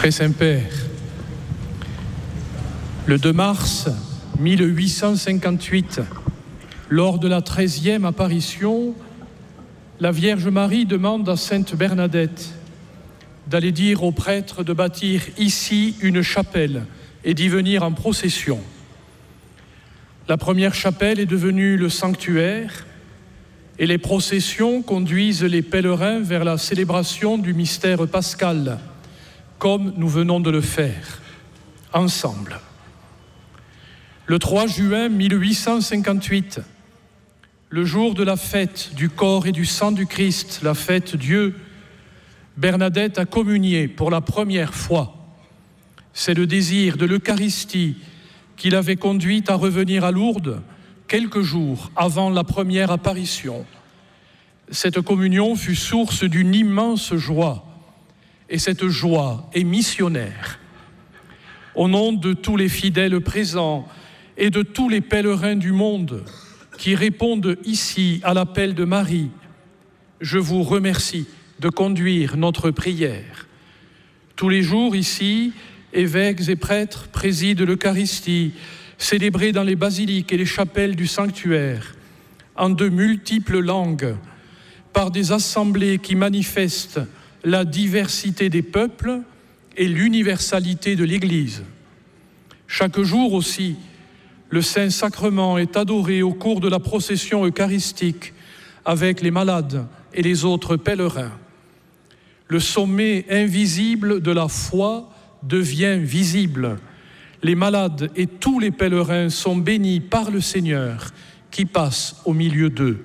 Très Saint-Père, le 2 mars 1858, lors de la 13e apparition, la Vierge Marie demande à Sainte Bernadette d'aller dire aux prêtres de bâtir ici une chapelle et d'y venir en procession. La première chapelle est devenue le sanctuaire et les processions conduisent les pèlerins vers la célébration du mystère pascal, comme nous venons de le faire, ensemble. Le 3 juin 1858, le jour de la fête du corps et du sang du Christ, la fête Dieu, Bernadette a communié pour la première fois. C'est le désir de l'Eucharistie qui l'avait conduite à revenir à Lourdes quelques jours avant la première apparition. Cette communion fut source d'une immense joie, et cette joie est missionnaire. Au nom de tous les fidèles présents et de tous les pèlerins du monde qui répondent ici à l'appel de Marie, je vous remercie de conduire notre prière. Tous les jours ici, évêques et prêtres président l'Eucharistie, célébrée dans les basiliques et les chapelles du sanctuaire, en de multiples langues, par des assemblées qui manifestent la diversité des peuples et l'universalité de l'Église. Chaque jour aussi, le Saint-Sacrement est adoré au cours de la procession eucharistique avec les malades et les autres pèlerins. Le sommet invisible de la foi devient visible. Les malades et tous les pèlerins sont bénis par le Seigneur qui passe au milieu d'eux.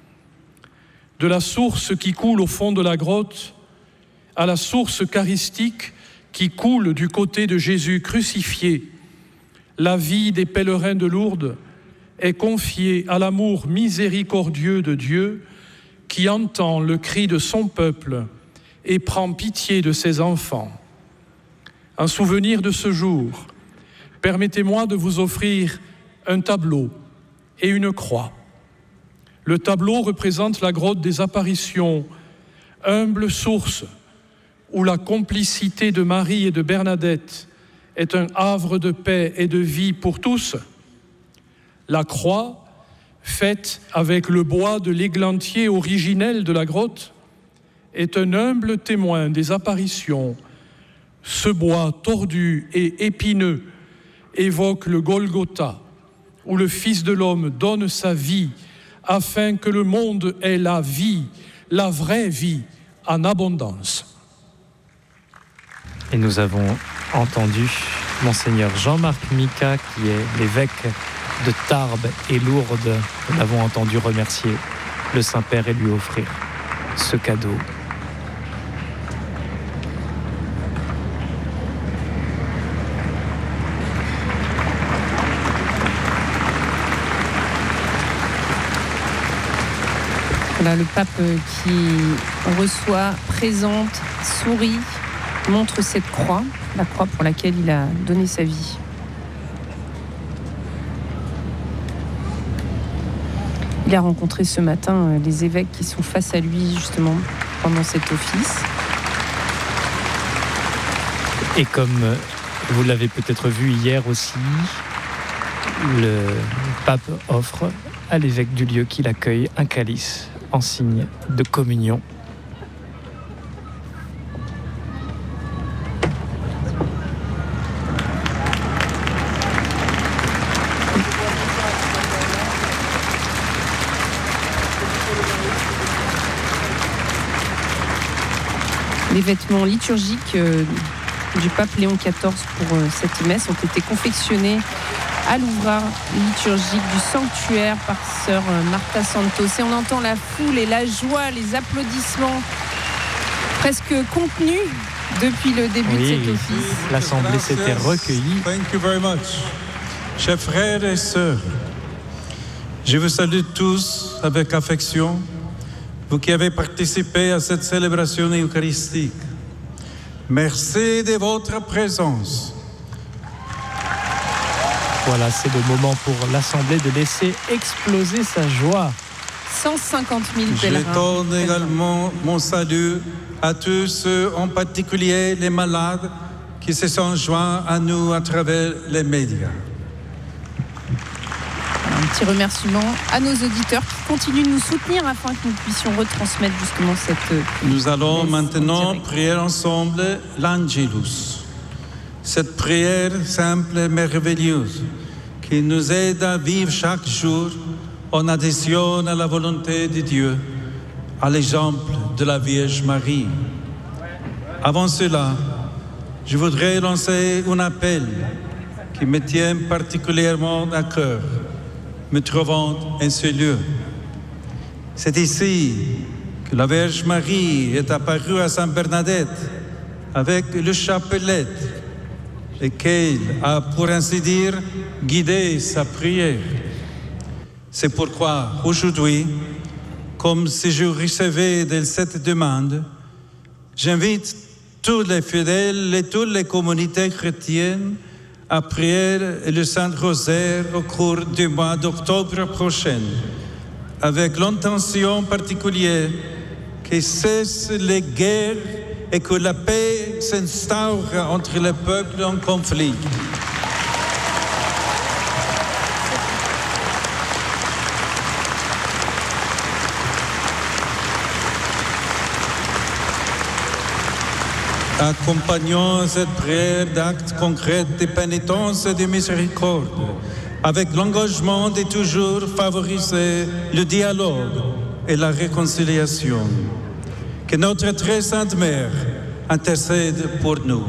De la source qui coule au fond de la grotte à la source eucharistique qui coule du côté de Jésus crucifié, la vie des pèlerins de Lourdes est confiée à l'amour miséricordieux de Dieu qui entend le cri de son peuple et prend pitié de ses enfants. En souvenir de ce jour, permettez-moi de vous offrir un tableau et une croix. Le tableau représente la grotte des apparitions, humble source où la complicité de Marie et de Bernadette est un havre de paix et de vie pour tous. La croix, faite avec le bois de l'églantier originel de la grotte, est un humble témoin des apparitions. Ce bois tordu et épineux évoque le Golgotha, où le Fils de l'homme donne sa vie afin que le monde ait la vie, la vraie vie, en abondance. Et nous avons entendu Monseigneur Jean-Marc Mika, qui est l'évêque de Tarbes et Lourdes. Nous l'avons entendu remercier le Saint-Père et lui offrir ce cadeau. Voilà, le pape qui reçoit, présente, sourit, montre cette croix, la croix pour laquelle il a donné sa vie. Il a rencontré ce matin les évêques qui sont face à lui justement pendant cet office. Et comme vous l'avez peut-être vu hier aussi, le pape offre à l'évêque du lieu qui l'accueille un calice en signe de communion. Les vêtements liturgiques du pape Léon XIV pour cette messe ont été confectionnés à l'ouvrage liturgique du sanctuaire par sœur Martha Santos. Et on entend la foule et la joie, les applaudissements presque contenus depuis le début de cet office. L'assemblée s'était recueillie. Thank you very much. Chers frères et sœurs, je vous salue tous avec affection, vous qui avez participé à cette célébration eucharistique. Merci de votre présence. Voilà, c'est le moment pour l'Assemblée de laisser exploser sa joie. 150 000 pèlerins. Je donne également mon salut à tous ceux, en particulier les malades, qui se sont joints à nous à travers les médias. Un petit remerciement à nos auditeurs qui continuent de nous soutenir afin que nous puissions retransmettre justement cette... Nous allons maintenant direct. prier ensemble l'Angelus. Cette prière simple et merveilleuse qui nous aide à vivre chaque jour en adhésion à la volonté de Dieu, à l'exemple de la Vierge Marie. Avant cela, je voudrais lancer un appel qui me tient particulièrement à cœur, me trouvant en ce lieu. C'est ici que la Vierge Marie est apparue à Sainte Bernadette avec le chapelet et qu'elle a, pour ainsi dire, guidé sa prière. C'est pourquoi aujourd'hui, comme si je recevais de cette demande, j'invite tous les fidèles et toutes les communautés chrétiennes à prier le Saint-Rosaire au cours du mois d'octobre prochain, avec l'intention particulière que cessent les guerres et que la paix s'instaure entre les peuples en conflit. Accompagnons cette prière d'actes concrets de pénitence et de miséricorde, avec l'engagement de toujours favoriser le dialogue et la réconciliation. Que notre très sainte Mère intercède pour nous.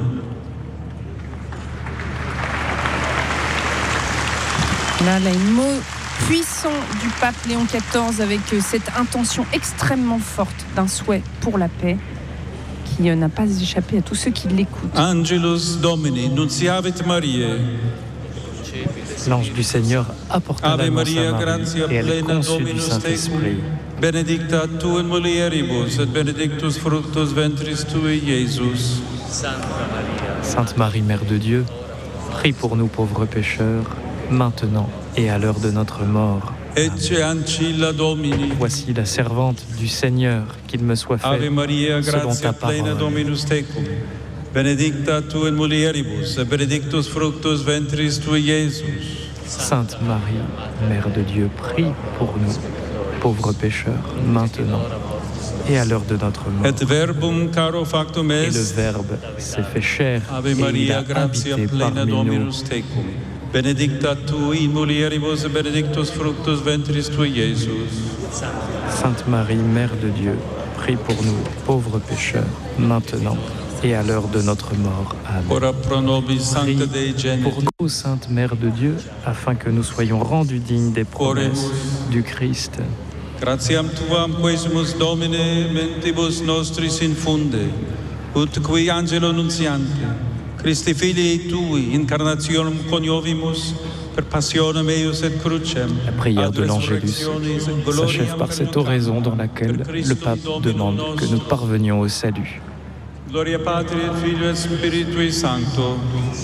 Là, les mots puissants du pape Léon XIV avec cette intention extrêmement forte d'un souhait pour la paix qui n'a pas échappé à tous ceux qui l'écoutent. Angelus Domini, nunciavit Mariae. L'ange du Seigneur apporta Ave l'annonce Maria, à Marie, gratia et elle est plena conçue du Dominus Saint-Esprit. tecum, benedicta tu in mulieribus, et benedictus fructus ventris tui, Iesus. Sainte Marie, Mère de Dieu, prie pour nous pauvres pécheurs, maintenant et à l'heure de notre mort. Ecce ancilla Domini. Voici la servante du Seigneur, qu'il me soit fait Ave Maria, selon gratia ta plena parole. Dominus tecum, benedicta tu in mulieribus, et benedictus fructus ventris tui, Iesus. Sainte Marie, Mère de Dieu, prie pour nous, pauvres pécheurs, maintenant et à l'heure de notre mort. Et verbum caro factum Et le est. Verbe s'est fait chair Ave et il Maria, a gratia habité plena parmi nous. Dominus tecum, benedicta tu in mulieribus, et benedictus fructus ventris tui, Iesus. Sainte Marie, Mère de Dieu, prie pour nous, pauvres pécheurs, maintenant et à l'heure de notre mort. Amen. Ora pro nobis sancta Dei Prie pour genitrix, nous, Sainte Mère de Dieu, afin que nous soyons rendus dignes des promesses du Christ. gratiam tuam quesimus Domine mentibus nostris infunde, ut qui angelo nuntiante, Christi filii tui, incarnationem coniovimus, per passionem eius et crucem, La prière ad de l'Angélus resurrectionis et s'achève gloriam par cette permutam, oraison dans laquelle per Christum le pape Dominum demande que nous nostrum. parvenions au salut. Gloria Patri et Filio et Spiritui Sancto.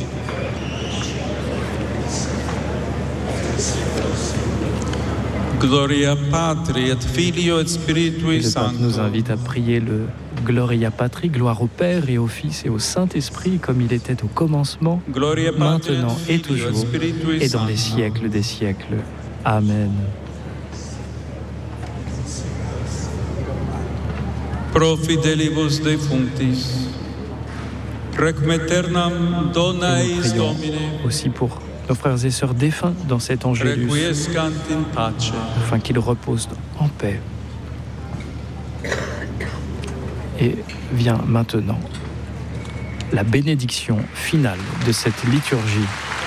Gloria Patri et Filio et Et Spiritui le pape nous Sancto. invite à prier le Gloria Patri, gloire au Père et au Fils et au Saint-Esprit, comme il était au commencement, Gloria Patri maintenant et et Filio et toujours, Spiritui et dans les Sancto. siècles des siècles. Amen. Pro fidelibus defunctis, requiem aeternam dona Et nous eis prions Domine, aussi pour nos frères et sœurs défunts dans cet Angélus, requiescant in pace. afin qu'ils reposent en paix. Et vient maintenant la bénédiction finale de cette liturgie